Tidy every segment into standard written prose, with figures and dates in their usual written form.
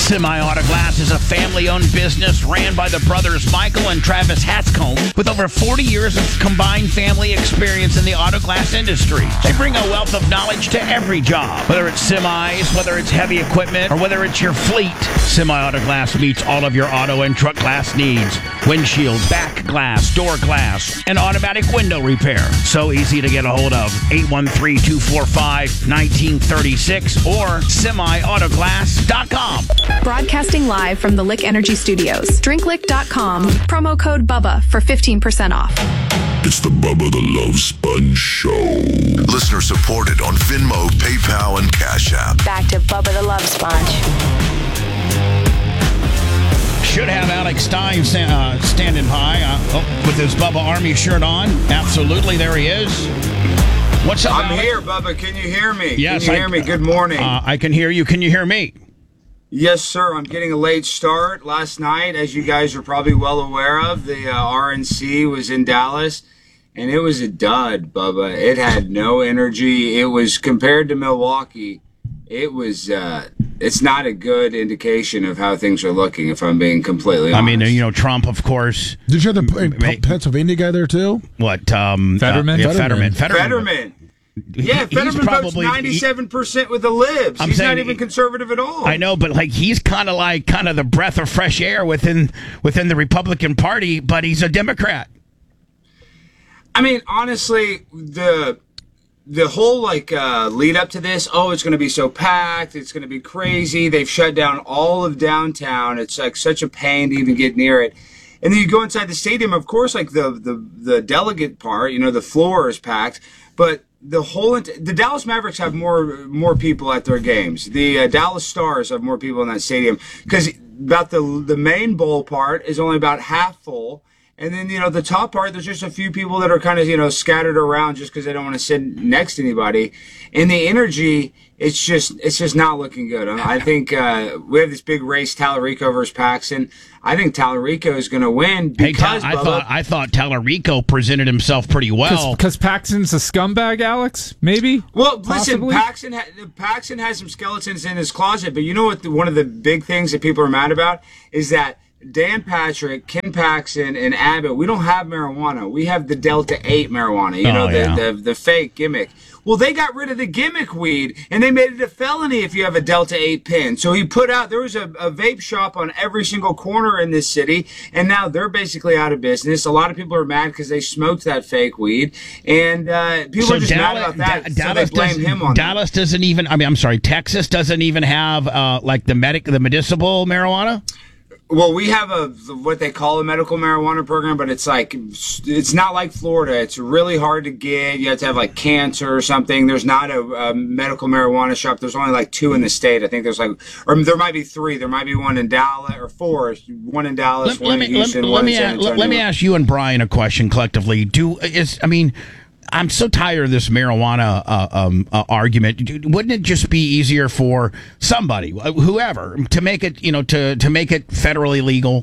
Semi-Auto Glass is a family-owned business ran by the brothers Michael and Travis Hatscomb with over 40 years of combined family experience in the auto glass industry. They bring a wealth of knowledge to every job, whether it's semis, whether it's heavy equipment, or whether it's your fleet. Semi-Auto Glass meets all of your auto and truck glass needs. Windshield, back glass, door glass, and automatic window repair. So easy to get a hold of. 813-245-1936 or semiautoglass.com. Broadcasting live from the Lick Energy Studios. DrinkLick.com. Promo code BUBBA for 15% off. It's the Bubba the Love Sponge Show. Listener supported on Venmo, PayPal, and Cash App. Back to Bubba the Love Sponge. Should have Alex Stein standing by with his Bubba Army shirt on. Absolutely, there he is. What's up, I'm Alex? here, Bubba. Can you hear me? Yes, Can you hear me? Good morning. I can hear you. Can you hear me? Yes, sir. I'm getting a late start. Last night, as you guys are probably well aware of, the RNC was in Dallas, and it was a dud, Bubba. It had no energy. It was, compared to Milwaukee, it was, it's not a good indication of how things are looking, if I'm being completely honest. I mean, Trump, of course. Did you have the Pennsylvania guy there, too? What? Fetterman? Fetterman. Yeah, Fetterman votes 97% with the libs. He's not even conservative at all. I know, but he's kind of the breath of fresh air within the Republican Party, but he's a Democrat. I mean, honestly, the whole lead up to this, it's going to be so packed, it's going to be crazy. They've shut down all of downtown. It's like such a pain to even get near it. And then you go inside the stadium, of course, the delegate part, the floor is packed, but the Dallas Mavericks have more people at their games. The Dallas Stars have more people in that stadium because about the main bowl part is only about half full. And then, the top part, there's just a few people that are kind of, scattered around just because they don't want to sit next to anybody. And the energy, it's just not looking good. I think we have this big race, Tallarico versus Paxson. I think Tallarico is going to win because I thought Tallarico presented himself pretty well. Because Paxson's a scumbag, Alex? Maybe? Well, possibly? listen, Paxson has some skeletons in his closet, but you know what? One of the big things that people are mad about is that Dan Patrick, Ken Paxson, and Abbott, we don't have marijuana. We have the Delta 8 marijuana, the fake gimmick. Well, they got rid of the gimmick weed, and they made it a felony if you have a Delta 8 pin. So there was a vape shop on every single corner in this city, and now they're basically out of business. A lot of people are mad because they smoked that fake weed, and people are just mad about that, so they blame him on Dallas that. doesn't even, Texas doesn't even have, the medicinal marijuana? Well, we have what they call a medical marijuana program, but it's not like Florida. It's really hard to get. You have to have cancer or something. There's not a medical marijuana shop. There's only 2 in the state. I think there's or there might be 3. There might be one in Dallas, or 4. One in Dallas, one in Houston, one in San Antonio. Let me ask you and Brian a question collectively. I'm so tired of this marijuana argument. Wouldn't it just be easier for somebody, whoever, to make it, to make it federally legal?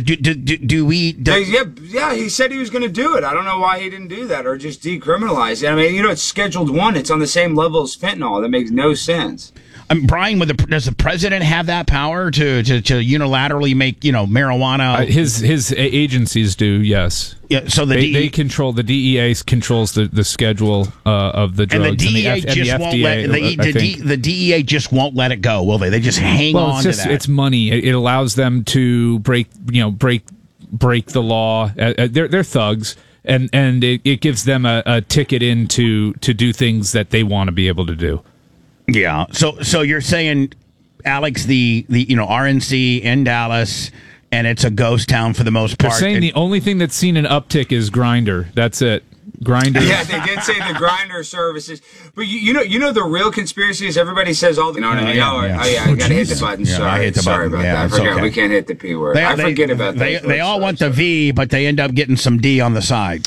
Yeah, he said he was going to do it. I don't know why he didn't do that or just decriminalize it. I mean, it's Scheduled 1. It's on the same level as fentanyl. That makes no sense. Brian, does the president have that power to unilaterally make marijuana? His agencies do, yes. Yeah, so they control. The DEA controls the schedule of the drugs, and the DEA just won't let the DEA just won't let it go, will they? They just hang on to that. It's money. It allows them to break the law. They're thugs. And it gives them a ticket in to do things that they want to be able to do. Yeah. So you're saying, Alex, the RNC in Dallas, and it's a ghost town for the most part. They're saying the only thing that's seen an uptick is Grindr. That's it. Grindr. Yeah, they did say the Grindr services, but you know the real conspiracy is everybody says all the. You know what I mean? I gotta hit the button. Sorry about that. I forgot we can't hit the P word. I forget about that. They all want the V, but they end up getting some D on the side.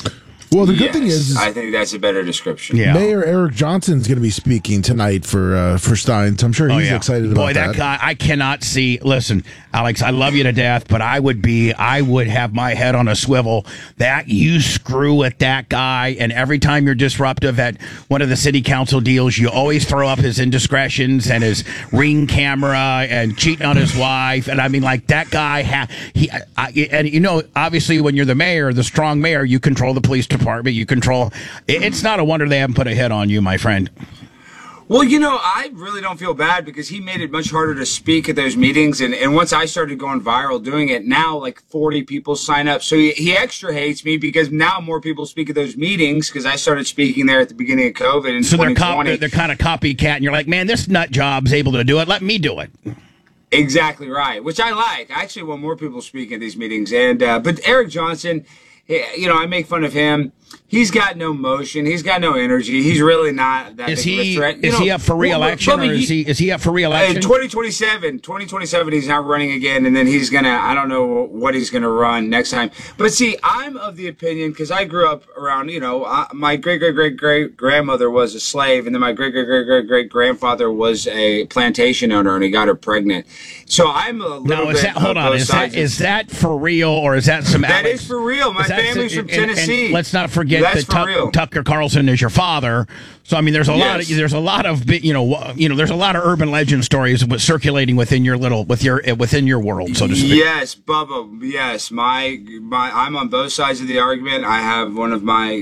Well, the good thing is I think that's a better description. Yeah. Mayor Eric Johnson's going to be speaking tonight for Stein. So I'm sure he's excited about Boy, that. that guy, I cannot see. Listen, Alex, I love you to death, but I would have my head on a swivel. That you screw with that guy, and every time you're disruptive at one of the city council deals, you always throw up his indiscretions and his Ring camera and cheating on his wife. And I mean, like that guy, obviously, when you're the mayor, the strong mayor, you control the police department. You control. It's not a wonder they haven't put a hit on you, my friend. Well, I really don't feel bad because he made it much harder to speak at those meetings. And once I started going viral doing it, now like 40 people sign up. So he extra hates me because now more people speak at those meetings because I started speaking there at the beginning of COVID in 2020. They're kind of copycat, and you're like, man, this nut job's able to do it. Let me do it. Exactly right, which I like. I actually want more people speaking at these meetings. And but Eric Johnson, I make fun of him. He's got no motion. He's got no energy. He's really not that big of a threat. Is he up for re-election, or is he up for re-election? In 2027, he's not running again, and then he's going to, I don't know what he's going to run next time. But see, I'm of the opinion, because I grew up around, my great-great-great-great-grandmother was a slave, and then my great-great-great-great-grandfather was a plantation owner, and he got her pregnant. So I'm a little bit hold on. Is that for real, or is that some That is for real. My family's from Tennessee. And let's not forget that Tucker Carlson is your father. So I mean, there's a lot of there's a lot of urban legend stories circulating within your within your world, so to speak. Yes, Bubba. Yes, I'm on both sides of the argument. I have one of my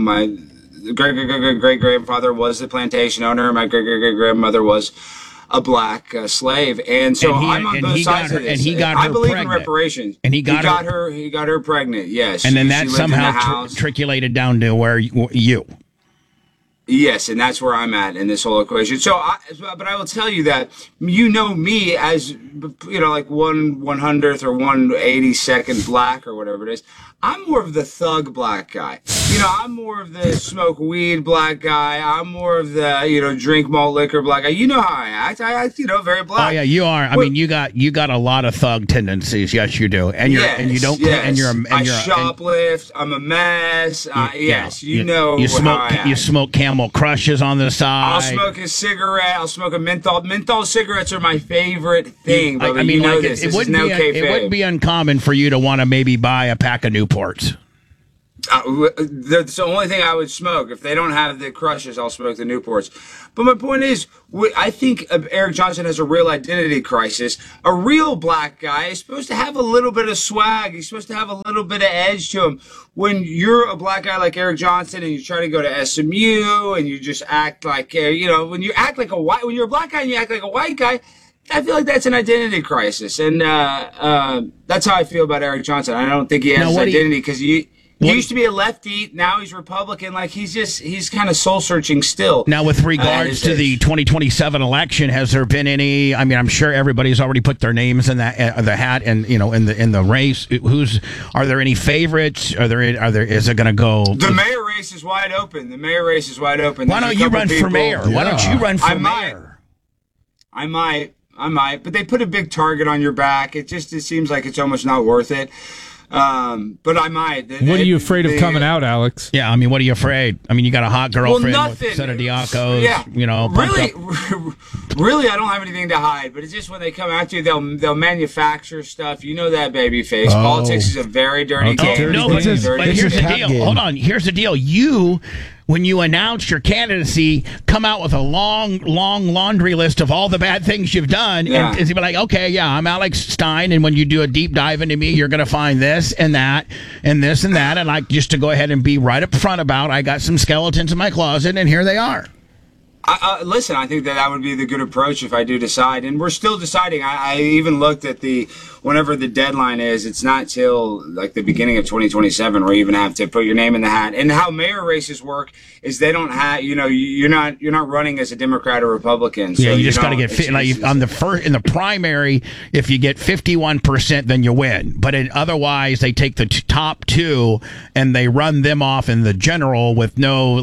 great grandfather was the plantation owner. My great grandmother was a black slave, and so I'm on both sides of this. And he got her I believe pregnant. in reparations. And he got her pregnant. Yes, and then that somehow trickulated down to where you. Yes, and that's where I'm at in this whole equation. But I will tell you that me as like 1/100th or 1/82nd black or whatever it is. I'm more of the thug black guy. I'm more of the smoke weed black guy. I'm more of the drink malt liquor black guy. You know how I act. I act very black. Oh yeah, you are. I mean, you got a lot of thug tendencies. Yes, you do. And you don't. Yes. And I shoplift. I'm a mess. Yes, you know. You smoke. How I act. You smoke Camel Crushes on the side. I'll smoke a cigarette. I'll smoke a menthol. Menthol cigarettes are my favorite thing. I mean, it wouldn't be uncommon for you to want to maybe buy a pack of Newports. That's the only thing I would smoke. If they don't have the Crushes, I'll smoke the Newports. But my point is, I think Eric Johnson has a real identity crisis. A real black guy is supposed to have a little bit of swag. He's supposed to have a little bit of edge to him. When you're a black guy like Eric Johnson and you try to go to SMU and you just act like, when you act like when you're a black guy and you act like a white guy, I feel like that's an identity crisis. And that's how I feel about Eric Johnson. I don't think he has his identity because he used to be a lefty. Now he's Republican. Like he's kind of soul searching still. Now, with regards to the 2027 election, has there been any? I mean, I'm sure everybody's already put their names in the hat, and in the race. Are there any favorites? Is it going to go? The mayor race is wide open. Why don't you run for mayor? Yeah. Why don't you run for mayor? I might, but they put a big target on your back. It seems like it's almost not worth it. But I might. What are you afraid of coming out, Alex? Yeah, I mean, what are you afraid? I mean, you got a hot girlfriend with a set of Diacos. Yeah, Really, I don't have anything to hide. But it's just when they come at you, they'll manufacture stuff. You know that, baby face. Politics is a very dirty game. But here's the deal. Hold on. Here's the deal. When you announce your candidacy, come out with a long laundry list of all the bad things you've done. Yeah. And be like, okay, yeah, I'm Alex Stein, and when you do a deep dive into me, you're going to find this and that and this and that. And like just to go ahead and be right up front about, I got some skeletons in my closet, and here they are. Listen, I think that would be the good approach if I do decide. And we're still deciding. I even looked at whenever the deadline is, it's not till like the beginning of 2027 where you even have to put your name in the hat. And how mayor races work is they don't have, you're not running as a Democrat or Republican. So you just got to get fit. Like in the primary, if you get 51%, then you win. But otherwise, they take the top two and they run them off in the general with no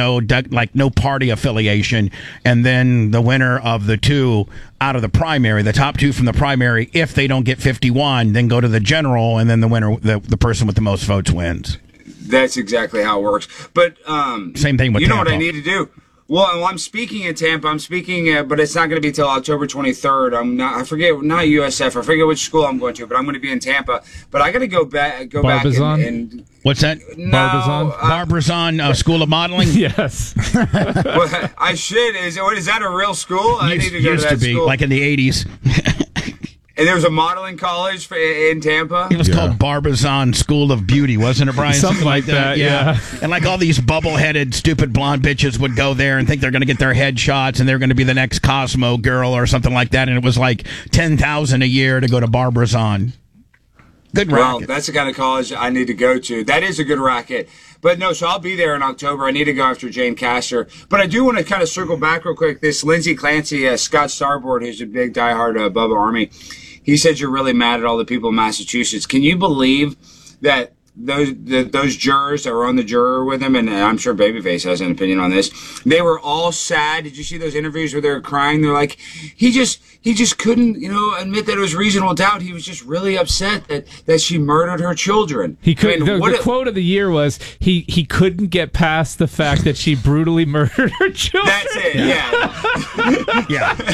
party affiliation. And then the winner of the two out of the primary, the top two from the primary, if they don't get 51, then go to the general, and then the winner, the person with the most votes wins. That's exactly how it works. But same thing with you know Tampa. what I need to do. Well, I'm speaking in Tampa. I'm speaking, but it's not going to be till October 23rd. I forget, not USF. I forget which school I'm going to, but I'm going to be in Tampa. But I got to go back and what's that? No, Barbizon School of Modeling. Yes. Well, I should. Is that a real school? I need to go to that school. Like in the 80s. And there was a modeling college in Tampa. It was called Barbizon School of Beauty, wasn't it, Brian? Something like that, yeah. And like all these bubble-headed, stupid blonde bitches would go there and think they're going to get their headshots and they're going to be the next Cosmo girl or something like that. And it was like $10,000 a year to go to Barbizon. Good racket. Well, that's the kind of college I need to go to. That is a good racket. But no, so I'll be there in October. I need to go after Jane Castor. But I do want to kind of circle back real quick. This Lindsey Clancy, Scott Starboard, who's a big diehard Bubba Army, he said you're really mad at all the people in Massachusetts. Can you believe that those jurors that were on the juror with him, and I'm sure Babyface has an opinion on this, they were all sad. Did you see those interviews where they were crying? They're like, he just couldn't, admit that it was reasonable doubt. He was just really upset that she murdered her children. He could. The quote of the year was he couldn't get past the fact that she brutally murdered her children. That's it. Yeah.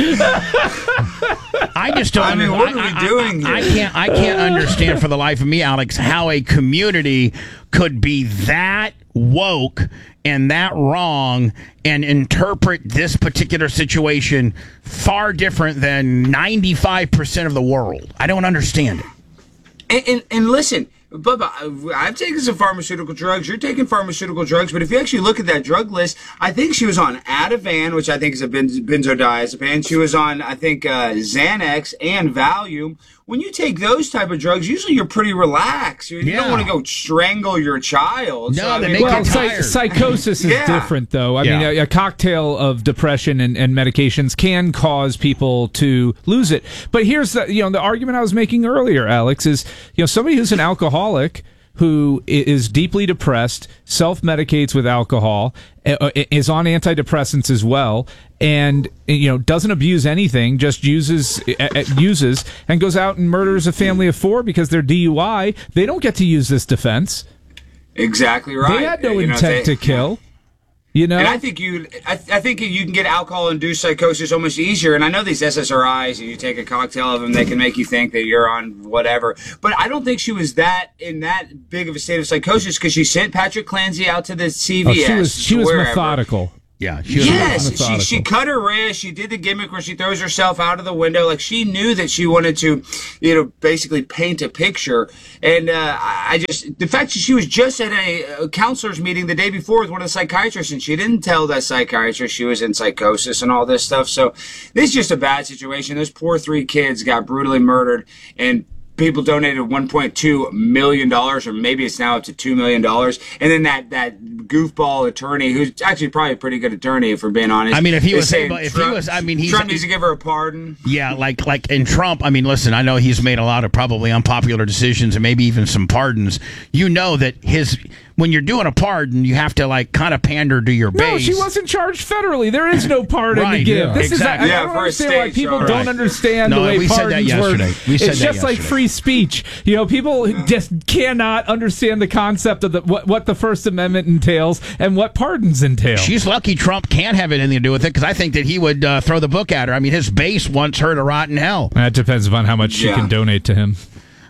Yeah. I just don't. What are we doing here? I can't understand for the life of me, Alex, how a community could be that woke and that wrong and interpret this particular situation far different than 95% of the world. I don't understand it. And listen, Bubba, I've taken some pharmaceutical drugs. You're taking pharmaceutical drugs. But if you actually look at that drug list, I think she was on Ativan, which I think is a benzodiazepine. She was on, I think, Xanax and Valium. When you take those type of drugs, usually you're pretty relaxed. You don't want to go strangle your child. No, they make you tired. Psychosis is different, though. I mean, a cocktail of depression and medications can cause people to lose it. But here's the argument I was making earlier, Alex, is somebody who's an alcoholic who is deeply depressed, self-medicates with alcohol, is on antidepressants as well, and doesn't abuse anything, just uses and goes out and murders a family of 4 because they're DUI. They don't get to use this defense. Exactly right. They had no intent to kill. And I think you can get alcohol-induced psychosis almost easier. And I know these SSRIs, and you take a cocktail of them, they can make you think that you're on whatever. But I don't think she was in that big of a state of psychosis because she sent Patrick Clancy out to the CVS. She was methodical. Yeah. She cut her wrist. She did the gimmick where she throws herself out of the window. Like, she knew that she wanted to, basically paint a picture. And the fact that she was just at a counselor's meeting the day before with one of the psychiatrists, and she didn't tell that psychiatrist she was in psychosis and all this stuff. So this is just a bad situation. Those poor 3 kids got brutally murdered, and people donated $1.2 million, or maybe it's now up to $2 million. And then that goofball attorney, who's actually probably a pretty good attorney, if we're being honest. I mean, Trump needs to give her a pardon. Yeah, like in Trump. I mean, listen, I know he's made a lot of probably unpopular decisions and maybe even some pardons. That when you're doing a pardon, you have to kind of pander to your base. No, she wasn't charged federally. There is no pardon to give. Yeah. This exactly. I don't understand why people don't understand the way pardons work. It's just like free speech. People just cannot understand the concept of what the First Amendment entails and what pardons entail. She's lucky Trump can't have anything to do with it, because I think that he would throw the book at her. I mean, his base wants her to rot in hell. That depends upon how much she can donate to him.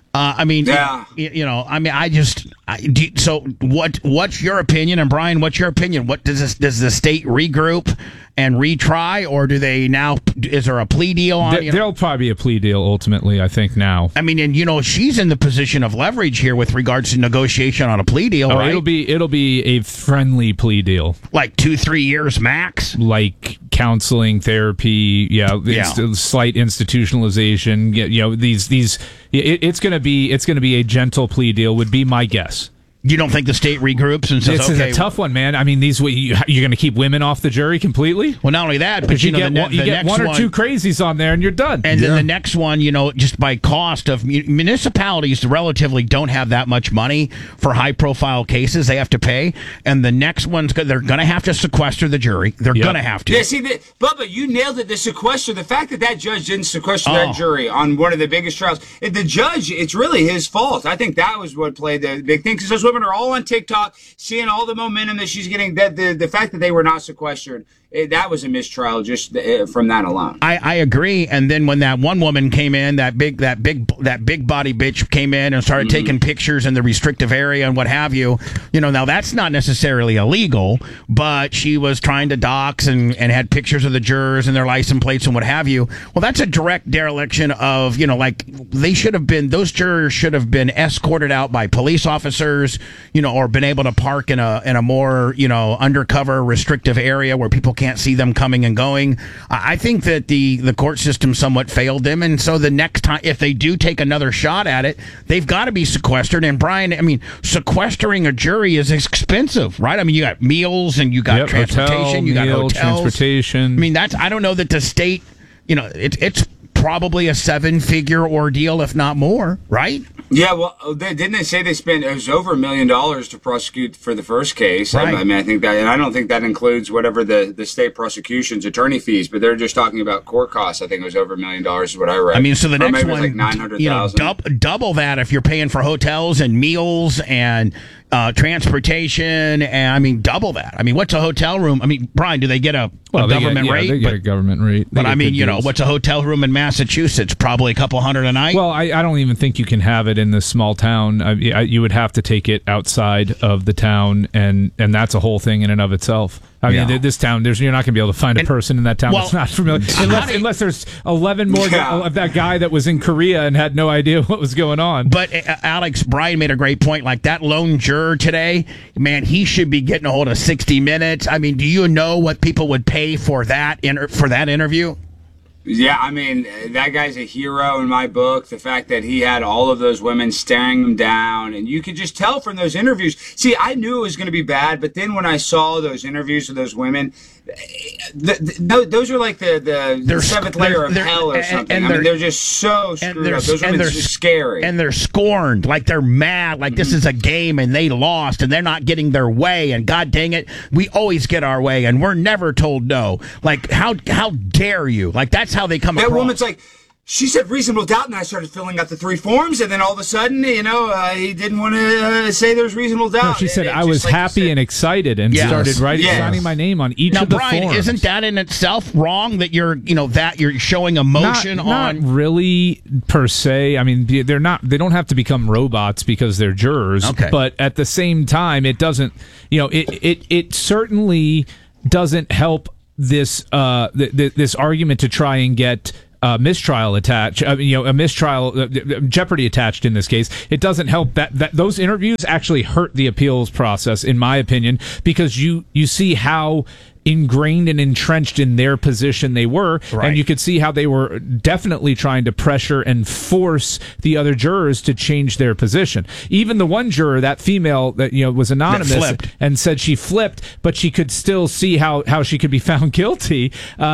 So what's your opinion? And Brian, what's your opinion? What does the state regroup and retry, or do they now? Is there a plea deal on? There'll probably be a plea deal ultimately, I think now. I mean, and she's in the position of leverage here with regards to negotiation on a plea deal, right? It'll be a friendly plea deal, like 2-3 years max, like counseling, therapy, slight institutionalization. It's going to be a gentle plea deal, would be my guess. You don't think the state regroups and says, this is a tough one, man. I mean, you're going to keep women off the jury completely? Well, not only that, but you get one or two crazies on there and you're done. And then the next one, just by cost of municipalities relatively don't have that much money for high-profile cases they have to pay. And the next one's they're going to have to sequester the jury. They're going to have to. Yeah, see, Bubba, you nailed it. The sequester, the fact that judge didn't sequester that jury on one of the biggest trials, the judge, it's really his fault. I think that was what played the big thing, because living her all on TikTok, seeing all the momentum that she's getting. That the fact that they were not sequestered, that was a mistrial just from that alone. I agree. And then when that one woman came in, that big body bitch came in and started taking pictures in the restrictive area and what have you. Now that's not necessarily illegal, but she was trying to dox and had pictures of the jurors and their license plates and what have you. Well, that's a direct dereliction of, those jurors should have been escorted out by police officers, or been able to park in a more, undercover restrictive area where people can't see them coming and going. I think that the court system somewhat failed them, and so the next time, if they do take another shot at it, they've got to be sequestered. And Brian, sequestering a jury is expensive, right? You got meals and you got transportation, you got hotels, transportation. I don't know that the state, it's probably a 7-figure ordeal, if not more, right? Yeah, well, didn't they say it was over $1 million to prosecute for the first case? Right. I think that, and I don't think that includes whatever the state prosecution's attorney fees, but they're just talking about court costs. I think it was over $1 million is what I read. So the next one, like 900,000. Double that if you're paying for hotels and meals and transportation, and double that. What's a hotel room? Brian, do they get a government rate? They get a government rate. But what's a hotel room in Massachusetts? Probably a couple hundred a night. Well, I don't even think you can have it in this small town. You would have to take it outside of the town, and that's a whole thing in and of itself. This town, you're not going to be able to find a person in that town that's not familiar, unless there's 11 more of that guy that was in Korea and had no idea what was going on. But Alex, Brian made a great point. Like that lone juror today, man, he should be getting a hold of 60 Minutes. Do you know what people would pay for that interview? Yeah, that guy's a hero in my book. The fact that he had all of those women staring him down, and you could just tell from those interviews. See, I knew it was going to be bad, but then when I saw those interviews with those women, those are like the seventh layer of hell or something. They're just so screwed up. Those women are just scary. And they're scorned, like they're mad, like this is a game and they lost and they're not getting their way. And God dang it, we always get our way and we're never told no. Like, how dare you? Like, that's how they come across. That woman's like, she said reasonable doubt, and I started filling out the 3 forms, and then all of a sudden, he didn't want to say there's reasonable doubt. No, she said, I was happy and excited and started signing my name on each of the Brian, forms. Isn't that in itself wrong that you're showing emotion not really per se. They don't have to become robots because they're jurors. Okay. But at the same time, it doesn't, it certainly doesn't help this this argument to try and get mistrial attached, a mistrial jeopardy attached in this case. It doesn't help that those interviews actually hurt the appeals process, in my opinion, because you see how ingrained and entrenched in their position they were, and you could see how they were definitely trying to pressure and force the other jurors to change their position. Even the one juror, that female that was anonymous and said she flipped, but she could still see how she could be found guilty.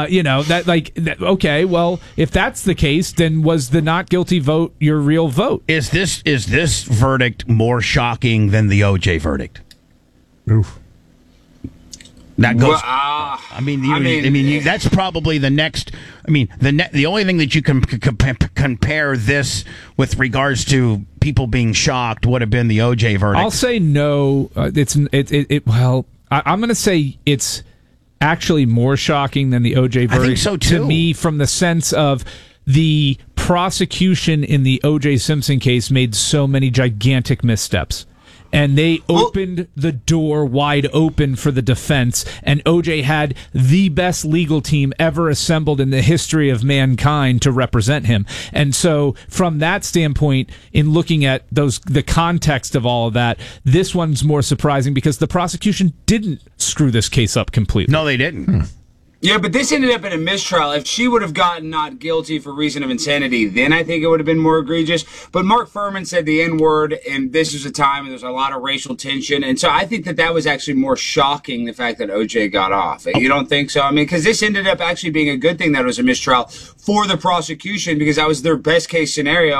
Okay, well, if that's the case, then was the not guilty vote your real vote? Is this verdict more shocking than the OJ verdict? Oof. That goes. That's probably the next. The only thing that you can compare this with regards to people being shocked would have been the OJ verdict. I'll say no. Well, I'm going to say it's actually more shocking than the OJ verdict. I think so too. To me, from the sense of the prosecution in the OJ Simpson case made so many gigantic missteps. And they opened the door wide open for the defense, and OJ had the best legal team ever assembled in the history of mankind to represent him. And so, from that standpoint, in looking at the context of all of that, this one's more surprising because the prosecution didn't screw this case up completely. No, they didn't. Yeah, but this ended up in a mistrial. If she would have gotten not guilty for reason of insanity, then I think it would have been more egregious. But Mark Furman said the N-word, and this was a time when there's a lot of racial tension. And so I think that was actually more shocking, the fact that OJ got off. You don't think so? Because this ended up actually being a good thing that it was a mistrial for the prosecution, because that was their best case scenario.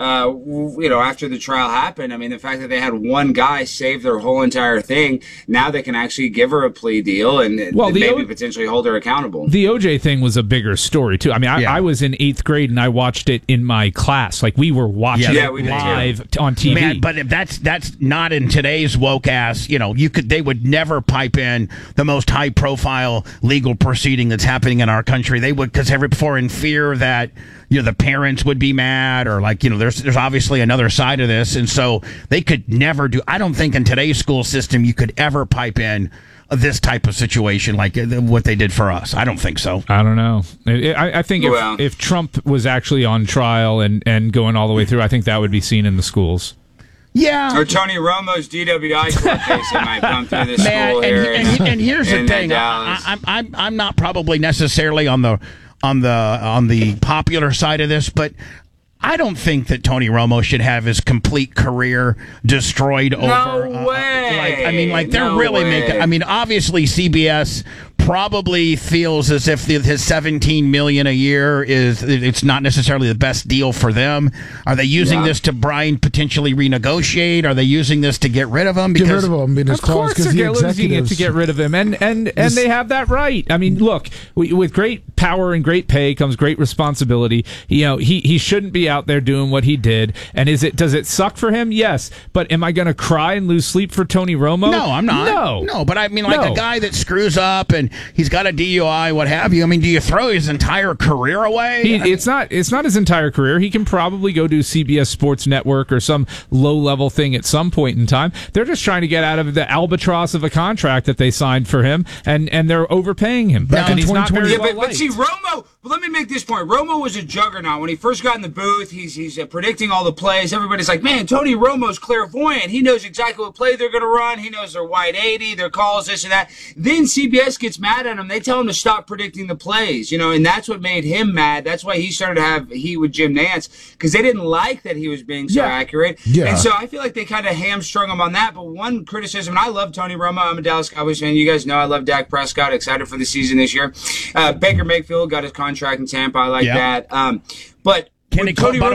after the trial happened. I mean, the fact that they had one guy save their whole entire thing, now they can actually give her a plea deal and maybe potentially hold her accountable. The OJ thing was a bigger story, too. I mean, I was in 8th grade and I watched it in my class. Like, we were watching it live on TV. Man, but if that's not in today's woke ass, they would never pipe in the most high profile legal proceeding that's happening in our country. They would, because before in fear that the parents would be mad, or there's obviously another side of this, and so they could never do. I don't think in today's school system you could ever pipe in this type of situation like what they did for us. I don't think so. I don't know. I think if Trump was actually on trial and going all the way through, I think that would be seen in the schools. Yeah. Or Tony Romo's DWI court case that might come through this school here. And here's the thing. I'm not probably necessarily on the popular side of this, but I don't think that Tony Romo should have his complete career destroyed over. No way. They're really making. I mean, obviously CBS probably feels as if his $17 million a year it's not necessarily the best deal for them. Are they using this to potentially renegotiate? Are they using this to get rid of him? Get rid of him. Of course they're using it to get rid of him, and they have that right. I mean, look, with great power and great pay comes great responsibility. He shouldn't be out there doing what he did. And does it suck for him? Yes. But am I going to cry and lose sleep for Tony Romo? No, I'm not. No, but I mean, a guy that screws up and he's got a DUI, what have you. I mean, do you throw his entire career away? It's not his entire career. He can probably go do CBS Sports Network or some low-level thing at some point in time. They're just trying to get out of the albatross of a contract that they signed for him, and they're overpaying him. And he's not very well liked. But see, Romo, let me make this point. Romo was a juggernaut. When he first got in the booth, he's predicting all the plays. Everybody's like, man, Tony Romo's clairvoyant. He knows exactly what play they're going to run. He knows their wide 80, their calls, this and that. Then CBS gets mad at him. They tell him to stop predicting the plays, and that's what made him mad. That's why he started to have heat with Jim Nantz, because they didn't like that he was being so accurate. Yeah. And so I feel like they kind of hamstrung him on that. But one criticism, and I love Tony Romo. I'm a Dallas Cowboys fan. You guys know I love Dak Prescott. Excited for the season this year. Baker Mayfield got his contract in Tampa. I like that. But Kenny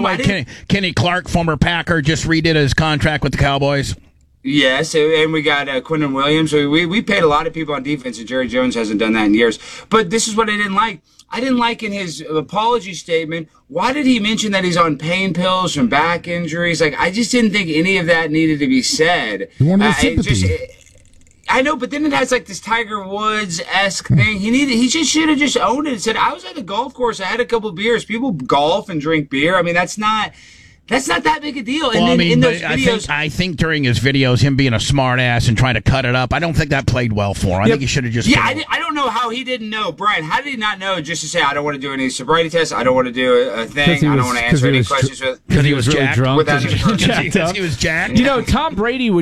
Clark, former Packer, just redid his contract with the Cowboys. Yes, and we got Quinnen Williams. We paid a lot of people on defense, and Jerry Jones hasn't done that in years. But this is what I didn't like. I didn't like in his apology statement, why did he mention that he's on pain pills from back injuries? I just didn't think any of that needed to be said. He wanted sympathy. I know, but then it has this Tiger Woods-esque thing. He just should have just owned it and said, I was at the golf course, I had a couple beers. People golf and drink beer. I mean, that's not that big a deal. And then in those videos, I think during his videos, him being a smart ass and trying to cut it up, I don't think that played well for him. I think he should have just. Yeah, I don't know how he didn't know. Brian, how did he not know just to say, I don't want to do any sobriety tests, I don't want to do a thing, I don't want to answer any questions? Because he was really jacked. Because he was jacked. Tom Brady would